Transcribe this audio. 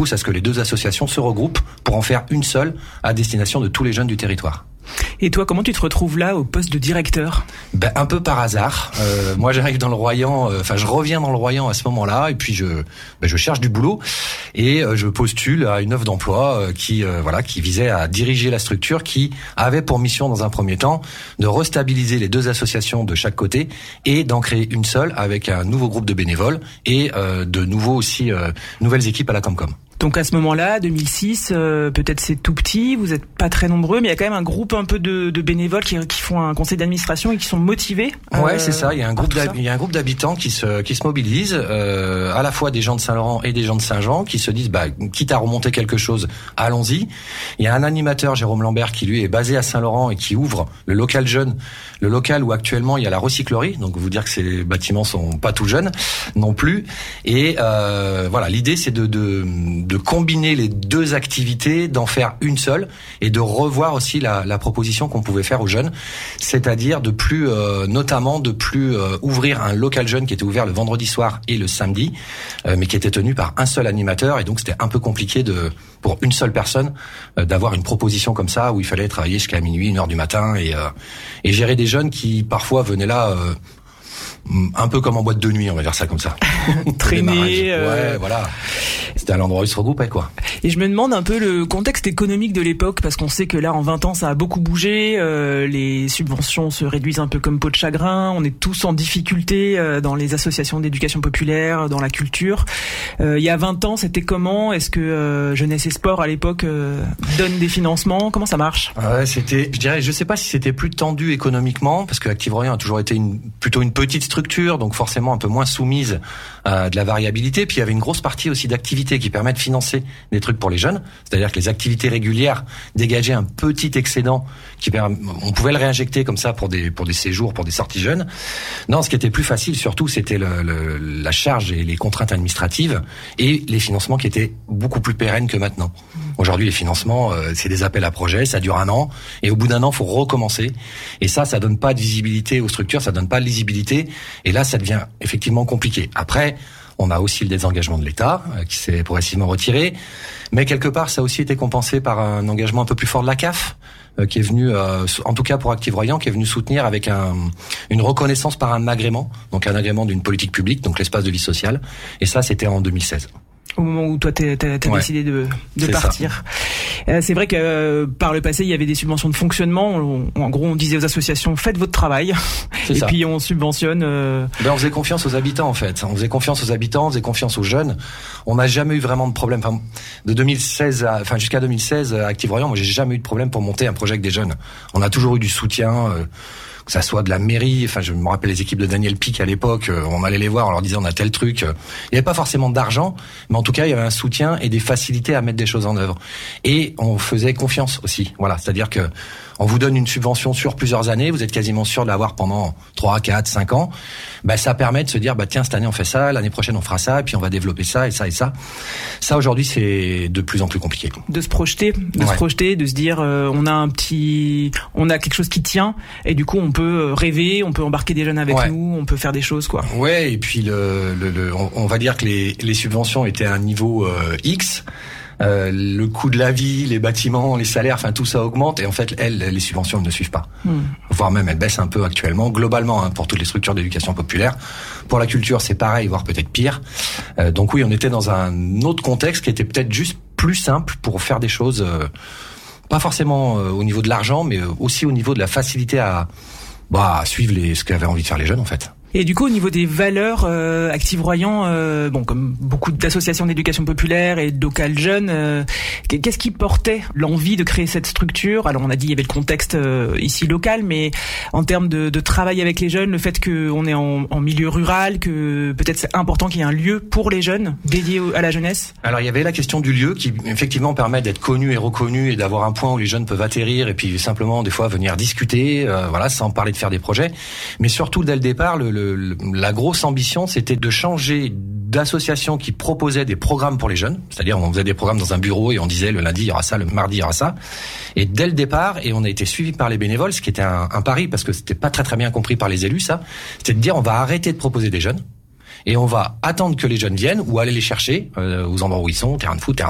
pousse à ce que les deux associations se regroupent pour en faire une seule à destination de tous les jeunes du territoire. Et toi, comment tu te retrouves là au poste de directeur ? Un peu par hasard. Moi, j'arrive dans le Royan. Je reviens dans le Royan à ce moment-là, et puis je cherche du boulot et je postule à une offre d'emploi qui visait à diriger la structure, qui avait pour mission dans un premier temps de restabiliser les deux associations de chaque côté et d'en créer une seule avec un nouveau groupe de bénévoles et de nouveaux aussi nouvelles équipes à la Comcom. Donc à ce moment-là, 2006, peut-être c'est tout petit, vous êtes pas très nombreux, mais il y a quand même un groupe un peu de bénévoles qui font un conseil d'administration et qui sont motivés. Ouais, c'est ça. Il y a un groupe d'habitants qui se mobilisent, à la fois des gens de Saint-Laurent et des gens de Saint-Jean, qui se disent, quitte à remonter quelque chose, allons-y. Il y a un animateur, Jérôme Lambert, qui lui est basé à Saint-Laurent et qui ouvre le local jeune, le local où actuellement il y a la recyclerie. Donc vous dire que ces bâtiments sont pas tout jeunes non plus. Et l'idée c'est de combiner les deux activités, d'en faire une seule et de revoir aussi la proposition qu'on pouvait faire aux jeunes, c'est-à-dire de plus ouvrir un local jeune qui était ouvert le vendredi soir et le samedi, mais qui était tenu par un seul animateur, et donc c'était un peu compliqué pour une seule personne d'avoir une proposition comme ça où il fallait travailler jusqu'à minuit, 1h du matin et gérer des jeunes qui parfois venaient là un peu comme en boîte de nuit, on va dire ça comme ça. Traîner. Ouais, voilà. C'était à l'endroit où ils se regroupaient, quoi. Et je me demande un peu le contexte économique de l'époque, parce qu'on sait que là, en 20 ans, ça a beaucoup bougé. Les subventions se réduisent un peu comme peau de chagrin. On est tous en difficulté dans les associations d'éducation populaire, dans la culture. Il y a 20 ans, c'était comment ? Est-ce que Jeunesse et Sport, à l'époque, donne des financements ? Comment ça marche ? Ouais, je sais pas si c'était plus tendu économiquement, parce que Active Royan a toujours été plutôt une petite structure, donc forcément un peu moins soumise à de la variabilité. Puis il y avait une grosse partie aussi d'activités qui permettent de financer des trucs pour les jeunes. C'est-à-dire que les activités régulières dégageaient un petit excédent on pouvait le réinjecter comme ça pour des séjours, pour des sorties jeunes. Non, ce qui était plus facile surtout, c'était la charge et les contraintes administratives et les financements qui étaient beaucoup plus pérennes que maintenant. Aujourd'hui, les financements, c'est des appels à projets, ça dure 1 an, et au bout d'1 an, faut recommencer. Et ça donne pas de visibilité aux structures, ça donne pas de lisibilité, et là, ça devient effectivement compliqué. Après, on a aussi le désengagement de l'État, qui s'est progressivement retiré, mais quelque part, ça a aussi été compensé par un engagement un peu plus fort de la CAF, qui est venu, en tout cas pour Active Royan, qui est venu soutenir avec une reconnaissance par un agrément, donc un agrément d'une politique publique, donc l'espace de vie sociale, et ça, c'était en 2016. Au moment où toi t'as décidé de partir. C'est vrai que par le passé il y avait des subventions de fonctionnement. En gros on disait aux associations faites votre travail puis on subventionne. On faisait confiance aux habitants en fait. On faisait confiance aux habitants, on faisait confiance aux jeunes. On n'a jamais eu vraiment de problème. De 2016 jusqu'à 2016 à Active Royan, moi j'ai jamais eu de problème pour monter un projet avec des jeunes. On a toujours eu du soutien. Que ça soit de la mairie, je me rappelle les équipes de Daniel Pic à l'époque, on allait les voir, on leur disait on a tel truc. Il n'y avait pas forcément d'argent, mais en tout cas il y avait un soutien et des facilités à mettre des choses en œuvre. Et on faisait confiance aussi, voilà, c'est-à-dire que on vous donne une subvention sur plusieurs années, vous êtes quasiment sûr de l'avoir pendant 3, 4, 5 ans. Ça permet de se dire tiens, cette année on fait ça, l'année prochaine on fera ça, et puis on va développer ça et ça et ça. Ça aujourd'hui c'est de plus en plus compliqué. De se projeter, de se dire on a quelque chose qui tient, et du coup on peut rêver, on peut embarquer des jeunes avec nous, on peut faire des choses quoi. Ouais, et puis on va dire que les subventions étaient à un niveau X. Le coût de la vie, les bâtiments, les salaires, tout ça augmente, et en fait, les subventions ne suivent pas. Voire même, elles baissent un peu actuellement, globalement, pour toutes les structures d'éducation populaire. Pour la culture, c'est pareil, voire peut-être pire. Donc oui, on était dans un autre contexte qui était peut-être juste plus simple pour faire des choses, pas forcément au niveau de l'argent, mais aussi au niveau de la facilité à suivre ce qu'avaient envie de faire les jeunes, en fait. Et du coup, au niveau des valeurs, Active Royan, comme beaucoup d'associations d'éducation populaire et de local jeunes, qu'est-ce qui portait l'envie de créer cette structure ? Alors, on a dit il y avait le contexte ici local, mais en termes de travail avec les jeunes, le fait qu'on est en milieu rural, que peut-être c'est important qu'il y ait un lieu pour les jeunes dédié à la jeunesse. Alors, il y avait la question du lieu qui, effectivement, permet d'être connu et reconnu et d'avoir un point où les jeunes peuvent atterrir et puis simplement, des fois, venir discuter, sans parler de faire des projets. Mais surtout, dès le départ, la grosse ambition, c'était de changer d'association qui proposait des programmes pour les jeunes. C'est-à-dire, on faisait des programmes dans un bureau et on disait le lundi, il y aura ça, le mardi, il y aura ça. Et dès le départ, et on a été suivi par les bénévoles, ce qui était un pari parce que c'était pas très très bien compris par les élus, ça. C'était de dire, on va arrêter de proposer des jeunes et on va attendre que les jeunes viennent ou aller les chercher aux endroits où ils sont, terrain de foot, terrain